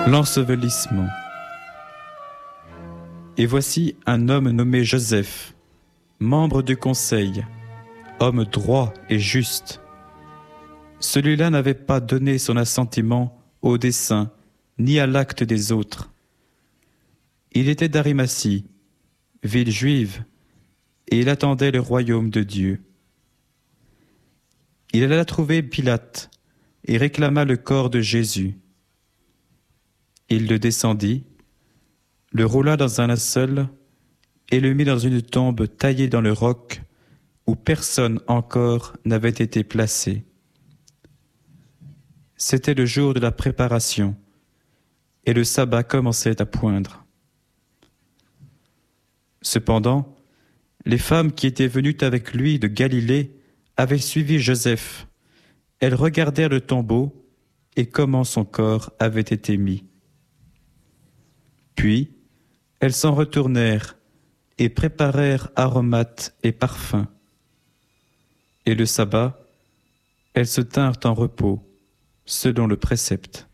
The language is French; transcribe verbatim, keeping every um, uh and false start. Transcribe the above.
L'ensevelissement. Et voici un homme nommé Joseph, membre du conseil, homme droit et juste. Celui-là n'avait pas donné son assentiment au dessein ni à l'acte des autres. Il était d'Arimathie, ville juive, et il attendait le royaume de Dieu. Il alla trouver Pilate et réclama le corps de Jésus. Il le descendit, le roula dans un linceul et le mit dans une tombe taillée dans le roc où personne encore n'avait été placé. C'était le jour de la préparation et le sabbat commençait à poindre. Cependant, les femmes qui étaient venues avec lui de Galilée avaient suivi Joseph. Elles regardèrent le tombeau et comment son corps avait été mis. Puis, elles s'en retournèrent et préparèrent aromates et parfums. Et le sabbat, elles se tinrent en repos, selon le précepte.